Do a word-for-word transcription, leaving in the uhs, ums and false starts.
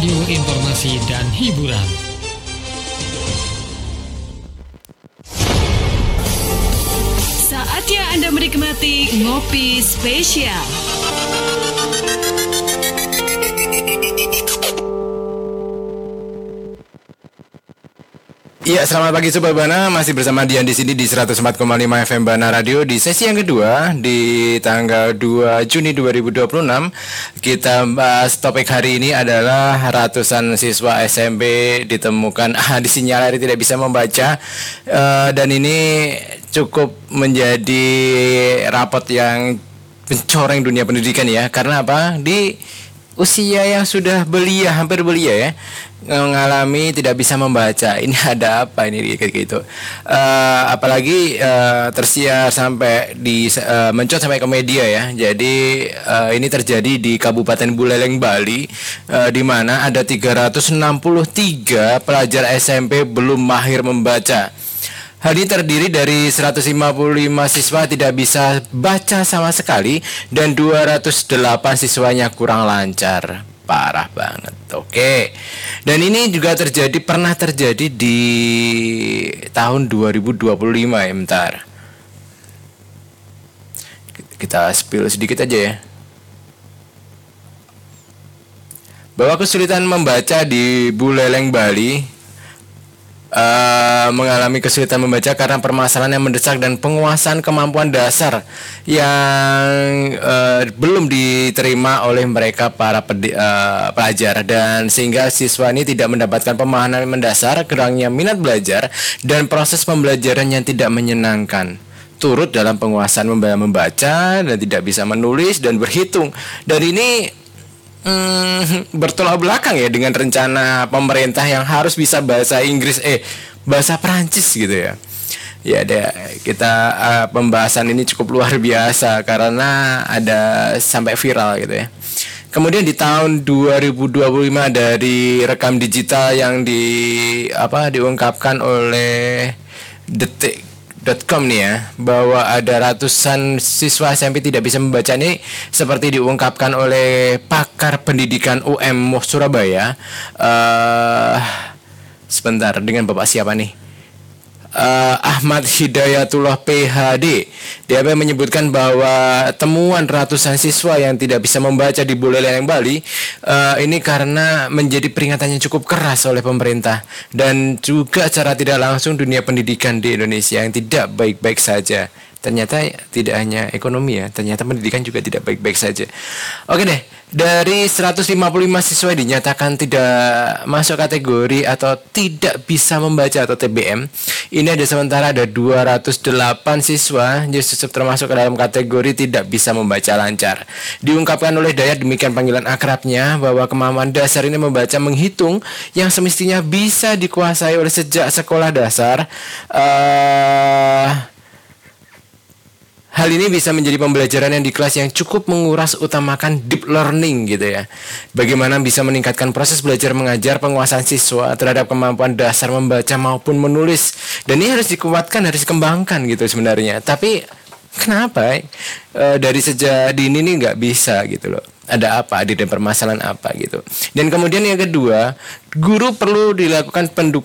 radio informasi dan hiburan. Saatnya Anda menikmati Ngopi Spesial. Iya, selamat pagi Sobat Bana, masih bersama Dian di sini di seratus empat koma lima F M Bana Radio di sesi yang kedua di tanggal dua Juni dua ribu dua puluh enam. Kita bahas topik hari ini adalah ratusan siswa S M P ditemukan ah, disinyalir tidak bisa membaca, uh, dan ini cukup menjadi rapot yang mencoreng dunia pendidikan ya. Karena apa? Di usia yang sudah belia, hampir belia ya, mengalami tidak bisa membaca. Ini ada apa ini kayak gitu? Uh, apalagi uh, tersiar sampai di uh, mencot sampai ke media ya. Jadi uh, ini terjadi di Kabupaten Buleleng, Bali, uh, di mana ada tiga ratus enam puluh tiga pelajar S M P belum mahir membaca. Hal ini terdiri dari seratus lima puluh lima siswa tidak bisa baca sama sekali dan dua ratus delapan siswanya kurang lancar. Parah banget. Oke. Dan ini juga terjadi pernah terjadi di tahun dua ribu dua puluh lima ya, bentar. Kita spill sedikit aja ya. Bahwa kesulitan membaca di Buleleng, Bali Uh, mengalami kesulitan membaca karena permasalahan yang mendesak dan penguasaan kemampuan dasar yang uh, belum diterima oleh mereka para pedi- uh, pelajar, dan sehingga siswa ini tidak mendapatkan pemahaman mendasar, kurangnya minat belajar dan proses pembelajaran yang tidak menyenangkan, turut dalam penguasaan membaca dan tidak bisa menulis dan berhitung. Dan ini Hmm, bertolak belakang ya dengan rencana pemerintah yang harus bisa bahasa Inggris, eh bahasa Perancis gitu ya. Ya ada kita uh, pembahasan ini cukup luar biasa karena ada sampai viral gitu ya. Kemudian di tahun dua ribu dua puluh lima dari rekam digital yang di apa diungkapkan oleh detik dot com nih ya, bahwa ada ratusan siswa S M P tidak bisa membaca ini seperti diungkapkan oleh pakar pendidikan U M Surabaya. Uh, sebentar, dengan Bapak siapa nih? Uh, Ahmad Hidayatullah P H D. Dia menyebutkan bahwa temuan ratusan siswa yang tidak bisa membaca di Buleleng, Bali uh, ini karena menjadi peringatan yang cukup keras oleh pemerintah dan juga secara tidak langsung dunia pendidikan di Indonesia yang tidak baik-baik saja. Ternyata tidak hanya ekonomi ya, ternyata pendidikan juga tidak baik-baik saja. Oke deh, dari seratus lima puluh lima siswa dinyatakan tidak masuk kategori atau tidak bisa membaca atau T B M. Ini ada sementara ada dua ratus delapan siswa justru termasuk ke dalam kategori tidak bisa membaca lancar. Diungkapkan oleh Dayat, demikian panggilan akrabnya, bahwa kemampuan dasar ini membaca menghitung yang semestinya bisa dikuasai oleh sejak sekolah dasar. Uh, Hal ini bisa menjadi pembelajaran yang di kelas yang cukup menguras utamakan deep learning gitu ya. Bagaimana bisa meningkatkan proses belajar mengajar penguasaan siswa terhadap kemampuan dasar membaca maupun menulis. Dan ini harus dikuatkan, harus dikembangkan gitu sebenarnya. Tapi kenapa e, dari sejak dini ini nggak bisa gitu loh. Ada apa, ada permasalahan apa gitu. Dan kemudian yang kedua, guru perlu dilakukan pendukungan